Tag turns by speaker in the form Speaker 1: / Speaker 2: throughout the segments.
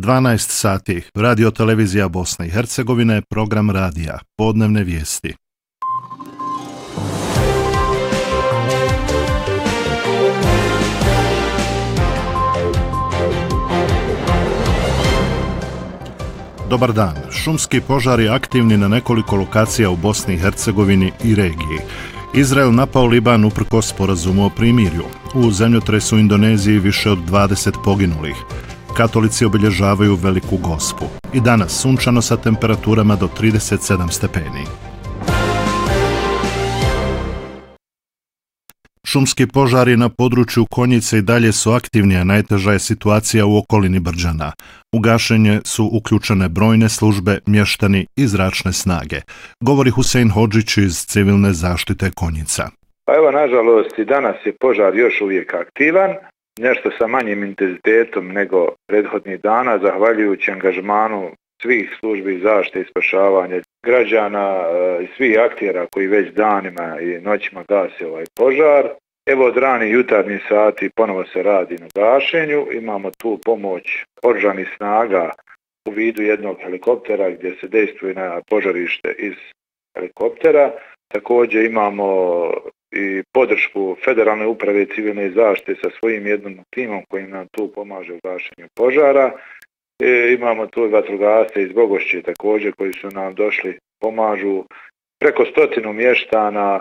Speaker 1: 12 sati, Radio televizija Bosne i Hercegovine, program radija, podnevne vijesti. Dobar dan. Šumski požari aktivni na nekoliko lokacija u Bosni i Hercegovini i regiji. Izrael napao Liban uprkos sporazumu o primirju. U zemljotresu u Indoneziji više od 20 poginulih. Katolici obilježavaju Veliku Gospu. I danas sunčano sa temperaturama do 37 stepeni. Šumski požari na području Konjice i dalje su aktivni, a najteža je situacija u okolini Brđana. U gašenje su uključene brojne službe, mještani i zračne snage, govori Husein Hodžić iz Civilne zaštite Konjica.
Speaker 2: Pa evo, nažalost, i danas je požar još uvijek aktivan, nešto sa manjim intenzitetom nego prethodnih dana, zahvaljujući angažmanu svih službi zaštite i spašavanja građana i svih aktera koji već danima i noćima gase ovaj požar. Evo, od ranih jutarnjih sati ponovo se radi na gašenju, imamo tu pomoć oružanih snaga u vidu jednog helikoptera gdje se dejstvuje na požarište iz helikoptera. Također imamo i podršku Federalne uprave civilne zaštite sa svojim jednim timom koji nam tu pomaže u gašenju požara. Imamo tu vatrogasce iz Bogošće također koji su nam došli, pomažu, preko 100 mještana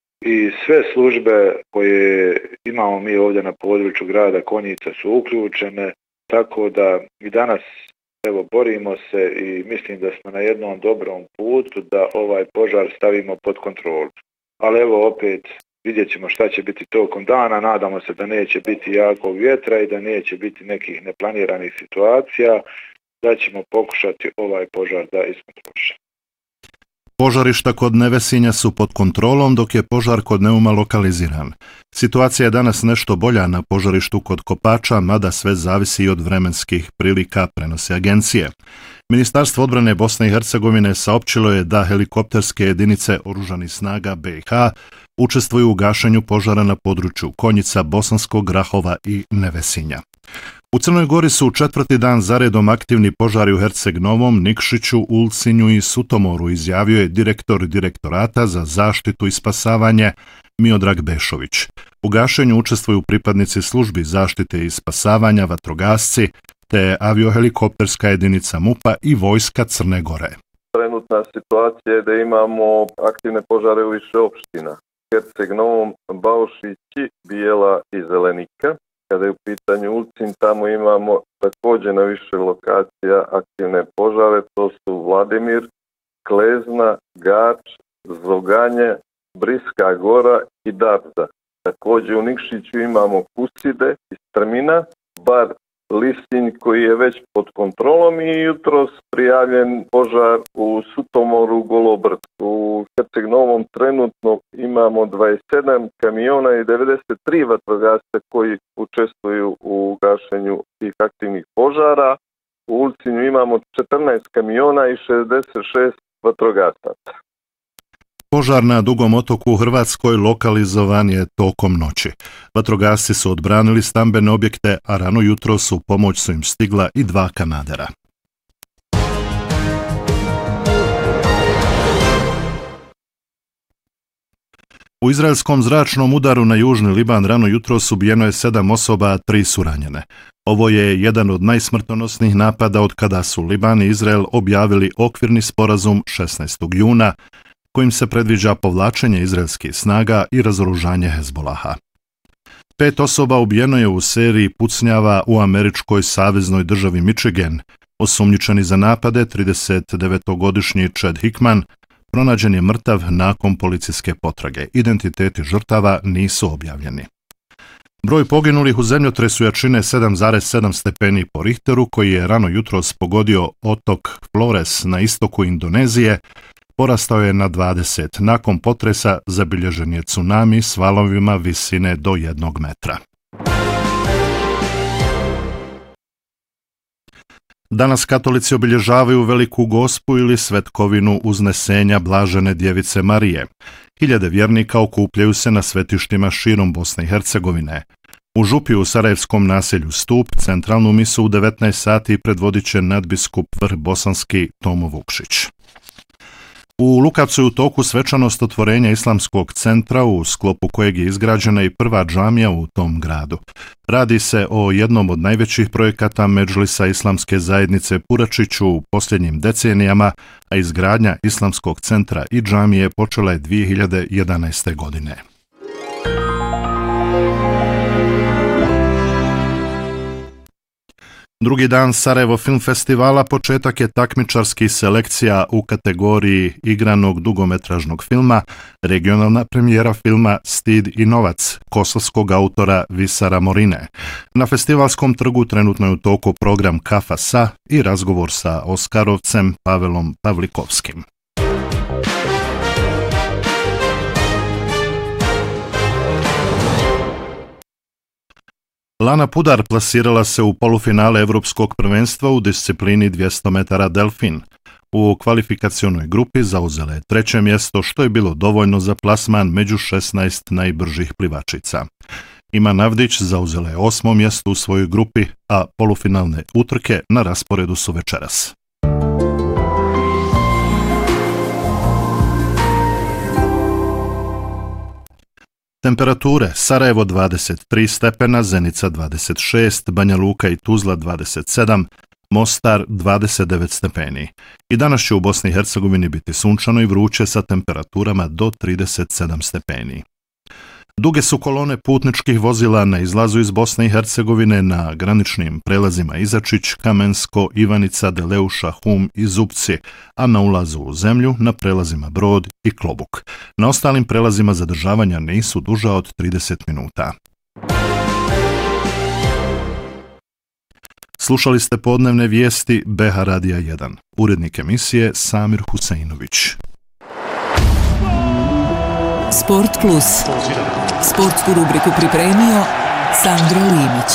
Speaker 2: i sve službe koje imamo mi ovdje na području grada Konjica su uključene, tako da i danas evo borimo se i mislim da smo na jednom dobrom putu da ovaj požar stavimo pod kontrolu. Ali evo opet vidjet ćemo šta će biti tokom dana, nadamo se da neće biti jakog vjetra i da neće biti nekih neplaniranih situacija, da ćemo pokušati ovaj požar da iskontrolišemo.
Speaker 1: Požarišta kod Nevesinja su pod kontrolom, dok je požar kod Neuma lokaliziran. Situacija je danas nešto bolja na požarištu kod Kopača, mada sve zavisi i od vremenskih prilika, prenose agencije. Ministarstvo odbrane Bosne i Hercegovine saopćilo je da helikopterske jedinice oružanih snaga BiH učestvuju u gašenju požara na području Konjica, Bosanskog Grahova i Nevesinja. U Crnoj Gori su 4. dan zaredom aktivni požari u Herceg Novom, Nikšiću, Ulcinju i Sutomoru, izjavio je direktor Direktorata za zaštitu i spasavanje Miodrag Bešović. U gašenju učestvuju pripadnici službi zaštite i spasavanja, vatrogasci, te aviohelikopterska jedinica MUP-a i vojska Crne Gore.
Speaker 3: Trenutna situacija je da imamo aktivne požare u više opština. Herceg Novom, Baušići, Bijela i Zelenika. Kada je u pitanju Ulcin, tamo imamo također na više lokacija aktivne požare, to su Vladimir, Klezna, Gač, Zoganje, Briska Gora i Darda. Također u Nikšiću imamo Kuside i Strmina, bar Lisinj koji je već pod kontrolom i jutros prijavljen požar u Sutomoru, Golobrt. U Herceg Novom trenutno imamo 27 kamiona i 93 vatrogasca koji učestvuju u gašenju tih aktivnih požara. U Ulcinju imamo 14 kamiona i 66 vatrogasaca.
Speaker 1: Požar na Dugom otoku u Hrvatskoj lokalizovan je tokom noći. Vatrogasci su odbranili stambene objekte, a rano jutros u pomoć su im stigla i 2 kanadera. U izraelskom zračnom udaru na južni Liban rano jutros ubijeno je 7 osoba, a 3 su ranjene. Ovo je jedan od najsmrtonosnijih napada od kada su Liban i Izrael objavili okvirni sporazum 16. juna, kojim se predviđa povlačenje izraelskih snaga i razoružanje Hezbolaha. 5 osoba ubijeno je u seriji pucnjava u američkoj saveznoj državi Michigan. Osumnjičeni za napade, 39-godišnji Chad Hickman, pronađen je mrtav nakon policijske potrage. Identiteti žrtava nisu objavljeni. Broj poginulih u zemljotresu jačine 7,7 stepeni po Richteru, koji je rano jutros pogodio otok Flores na istoku Indonezije, porastao je na 20. Nakon potresa zabilježen je tsunami s valovima visine do 1 metra. Danas katolici obilježavaju Veliku Gospu ili svetkovinu uznesenja Blažene Djevice Marije. Hiljade vjernika okupljaju se na svetištima širom Bosne i Hercegovine. U župi u sarajevskom naselju Stup centralnu misu u 19 sati predvodit će nadbiskup Vrh-Bosanski Tomo Vukšić. U Lukavcu je u toku svečanost otvorenja islamskog centra u sklopu kojeg je izgrađena i prva džamija u tom gradu. Radi se o jednom od najvećih projekata Medžlisa islamske zajednice Puračiću u posljednjim decenijama, a izgradnja islamskog centra i džamije počela je 2011. godine. Drugi dan Sarajevo Film Festivala početak je takmičarskih selekcija u kategoriji igranog dugometražnog filma, regionalna premijera filma Stid i novac kosovskog autora Visara Morine. Na festivalskom trgu trenutno je u toku program Kafa sa i razgovor sa Oskarovcem Pavelom Pavlikovskim. Lana Pudar plasirala se u polufinale Evropskog prvenstva u disciplini 200 metara delfin. U kvalifikacionoj grupi zauzela je 3. mjesto, što je bilo dovoljno za plasman među 16 najbržih plivačica. Iman Avdić zauzela je 8. mjesto u svojoj grupi, a polufinalne utrke na rasporedu su večeras. Temperature: Sarajevo 23 stepena, Zenica 26, Banja Luka i Tuzla 27, Mostar 29 stepeni. I danas će u Bosni i Hercegovini biti sunčano i vruće sa temperaturama do 37 stepeni. Duge su kolone putničkih vozila na izlazu iz Bosne i Hercegovine na graničnim prelazima Izačić, Kamensko, Ivanica, Deleuša, Hum i Zupci, a na ulazu u zemlju na prelazima Brod i Klobuk. Na ostalim prelazima zadržavanja nisu duža od 30 minuta. Slušali ste podnevne vijesti BH Radija 1. Urednik emisije Samir Huseinović.
Speaker 4: Sport Plus. Sportsku rubriku pripremio Sandro Limić.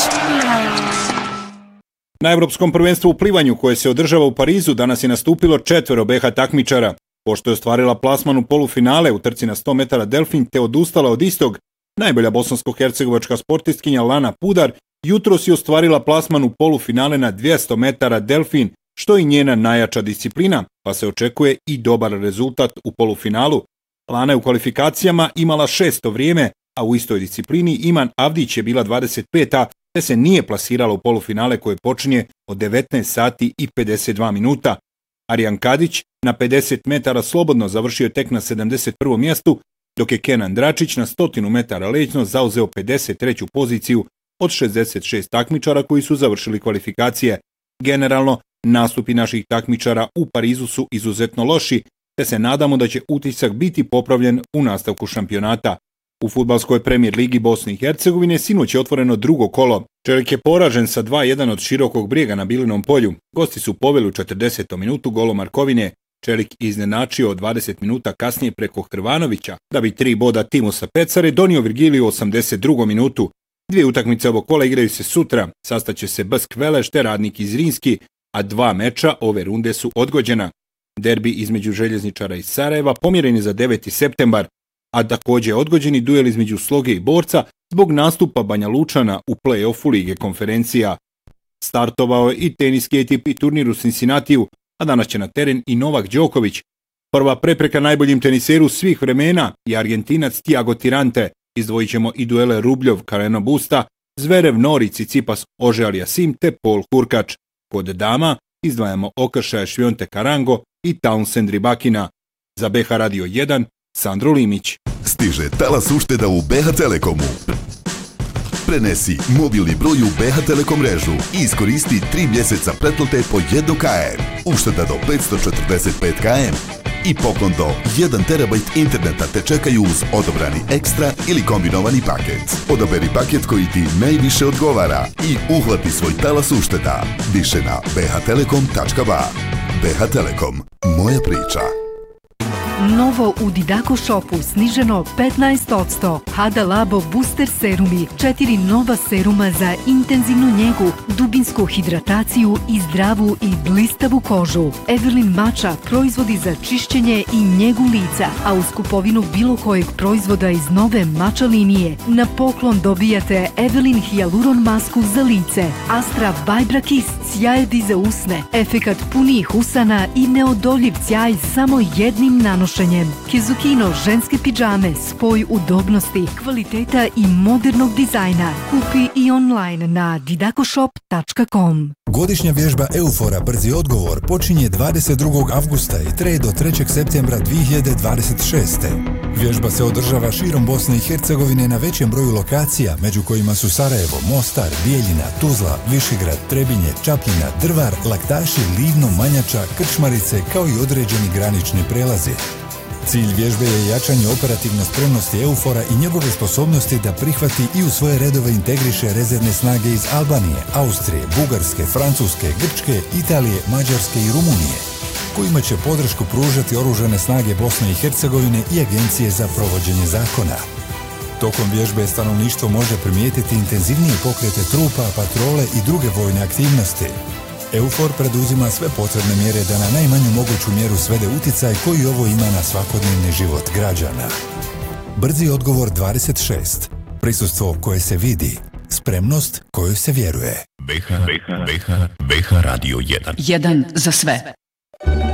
Speaker 5: Na Evropskom prvenstvu u plivanju koje se održava u Parizu danas je nastupilo 4 BH takmičara. Pošto je ostvarila plasman u polufinale u trci na 100 metara delfin te odustala od istog, najbolja bosansko-hercegovačka sportistkinja Lana Pudar jutros je ostvarila plasman u polufinale na 200 metara delfin, što je njena najjača disciplina, pa se očekuje i dobar rezultat u polufinalu. Lana je u kvalifikacijama imala 6. vrijeme, a u istoj disciplini Iman Avdić je bila 25. te se nije plasirala u polufinale koje počinje od 19 sati i 52 minuta. Arijan Kadić na 50 metara slobodno završio tek na 71. mjestu, dok je Kenan Dračić na 100 metara lećno zauzeo 53. poziciju od 66 takmičara koji su završili kvalifikacije. Generalno, nastupi naših takmičara u Parizu su izuzetno loši, te se nadamo da će utisak biti popravljen u nastavku šampionata. U fudbalskoj premijer ligi Bosne i Hercegovine sinoć je otvoreno drugo kolo. Čelik je poražen sa 2-1 od Širokog Brijega na Bilinom polju. Gosti su poveli u 40. minutu golom Markovine. Čelik iznenačio 20 minuta kasnije preko Hrvanovića, da bi 3 boda Timusa Pecare donio Virgiliju u 82. minutu. 2 utakmice ovog kola igraju se sutra, sastaće se Bsk Veleš te Radnik iz Rinski, a 2 meča ove runde su odgođena. Derbi između Željezničara i Sarajeva pomjeren je za 9. septembar, a također odgođeni duel između Sloge i Borca zbog nastupa Banja Lučana u play-offu Lige konferencija. Startovao je i teniski ATP turnir u Cincinnatiju, a danas će na teren i Novak Đoković. Prva prepreka najboljim teniseru svih vremena je Argentinac Tiago Tirante. Izdvojit ćemo i duele Rubljov Carreno Busta, Zverev Nori Tsitsipas Ože Aliasim te Paul Hurkač. Kod dama izdvajamo Okršaja Švionte Karango i Townsend Rybakina. Za BH Radio 1, Sandro Limić.
Speaker 6: Stiže talas ušteda u BH Telekomu. Prenesi mobilni broj u BH Telekom mrežu i iskoristi 3 mjeseca pretplate po 1 km. Ušteda do 545 km i poklon do 1 terabajt interneta te čekaju uz odobrani ekstra ili kombinovani paket. Odaberi paket koji ti najviše odgovara i uhvati svoj talas ušteda. Više na bhtelekom.ba. BH Telekom. Moja priča.
Speaker 7: Novo u Didako Shopu sniženo 15%. Hada Labo Booster serumi, 4 nova seruma za intenzivnu njegu, dubinsku hidrataciju i zdravu i blistavu kožu. Evelyn Mača, proizvodi za čišćenje i njegu lica, a uz kupovinu bilo kojeg proizvoda iz nove Mača linije na poklon dobijate Evelyn Hyaluron masku za lice, Astra Vibra Kiss, sjajedi za usne, efekat punijih usana i neodoljiv sjaj samo jednim nanošenjem. Kizukino ženske pidžame, spoj udobnosti, kvaliteta i modernog dizajna. Kupi i online na didakoshop.com.
Speaker 8: Godišnja vježba Eufora Brzi odgovor počinje 22. avgusta i traje do 3. septembra 2026. Vježba se održava širom Bosne i Hercegovine na većem broju lokacija, među kojima su Sarajevo, Mostar, Bijeljina, Tuzla, Višegrad, Trebinje, Čapljina, Drvar, Laktaši, Livno, Manjača, Krčmarice, kao i određeni granični prelazi. Cilj vježbe je jačanje operativne spremnosti Eufora i njegove sposobnosti da prihvati i u svoje redove integriše rezervne snage iz Albanije, Austrije, Bugarske, Francuske, Grčke, Italije, Mađarske i Rumunije, kojima će podršku pružati oružane snage Bosne i Hercegovine i Agencije za provođenje zakona. Tokom vježbe stanovništvo može primijetiti intenzivnije pokrete trupa, patrole i druge vojne aktivnosti. Eufor preduzima sve potrebne mjere da na najmanju moguću mjeru svede uticaj koji ovo ima na svakodnevni život građana. Brzi odgovor 26. Prisustvo koje se vidi. Spremnost kojoj se vjeruje.
Speaker 9: BH Radio 1.
Speaker 4: Jedan za sve.